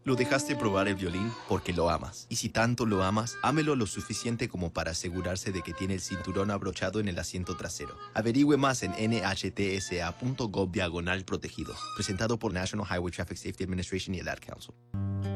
Lo dejaste probar el violín porque lo amas. Y si tanto lo amas, ámelo lo suficiente como para asegurarse de que tiene el cinturón abrochado en el asiento trasero. Averigüe más en nhtsa.gov/protegido. Presentado por National Highway Traffic Safety Administration y el Ad Council.